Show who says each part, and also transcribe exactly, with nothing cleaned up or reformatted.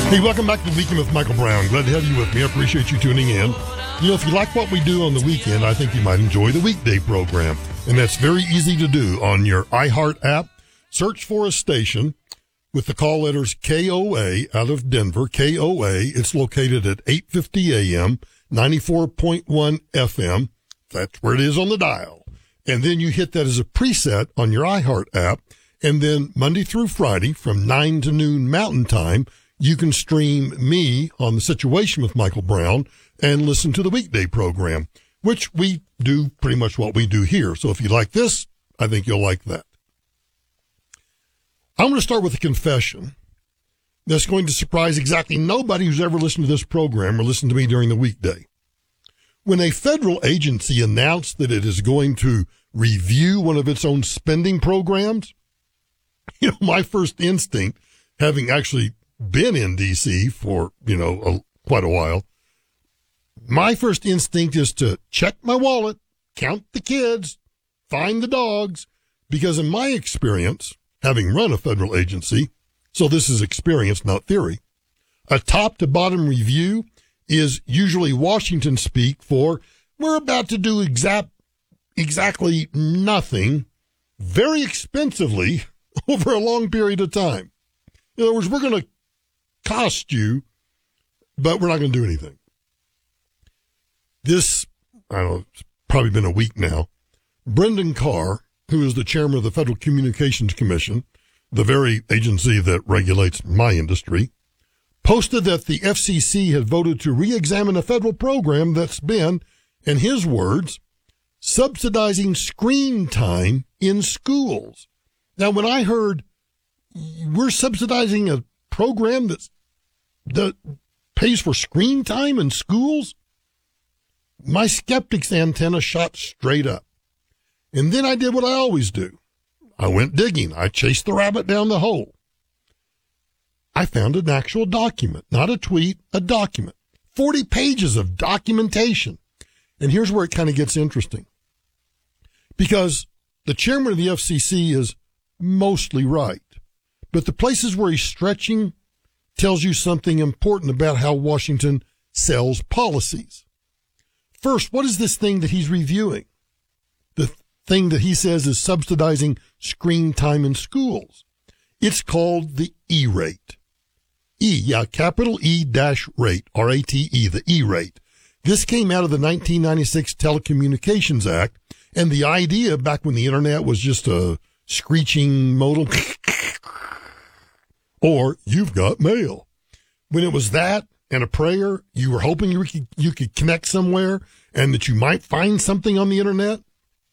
Speaker 1: Hey, welcome back to the Weekend with Michael Brown. Glad to have you with me. I appreciate you tuning in. You know, if you like what we do on the weekend, I think you might enjoy the weekday program. And that's very easy to do on your iHeart app. Search for a station with the call letters K O A out of Denver, K O A. It's located at eight fifty A M, ninety-four point one F M. That's where it is on the dial. And then you hit that as a preset on your iHeart app. And then Monday through Friday from nine to noon Mountain Time, you can stream me on The Situation with Michael Brown and listen to the weekday program, which we do pretty much what we do here. So if you like this, I think you'll like that. I'm going to start with a confession that's going to surprise exactly nobody who's ever listened to this program or listened to me during the weekday. When a federal agency announced that it is going to review one of its own spending programs, you know, my first instinct, having actually been in D C for, you know, a, quite a while, my first instinct is to check my wallet, count the kids, find the dogs, because in my experience, having run a federal agency, so this is experience, not theory, a top to bottom review is usually Washington speak for, we're about to do exact, exactly nothing very expensively over a long period of time. In other words, we're going to cost you, but we're not going to do anything. This, I don't know, it's probably been a week now. Brendan Carr, who is the chairman of the Federal Communications Commission, the very agency that regulates my industry, posted that the F C C had voted to re-examine a federal program that's been, in his words, subsidizing screen time in schools. Now, when I heard we're subsidizing a program that's, that pays for screen time in schools, my skeptic's antenna shot straight up. And then I did what I always do. I went digging. I chased the rabbit down the hole. I found an actual document, not a tweet, a document. forty pages of documentation. And here's where it kind of gets interesting. Because the chairman of the F C C is mostly right. But the places where he's stretching tells you something important about how Washington sells policies. First, what is this thing that he's reviewing? The thing that he says is subsidizing screen time in schools. It's called the E-rate. E, yeah, capital E dash rate, R A T E, the E-rate. This came out of the nineteen ninety-six Telecommunications Act, and the idea back when the internet was just a screeching modem, or you've got mail. When it was that and a prayer, you were hoping you could, you could connect somewhere and that you might find something on the internet.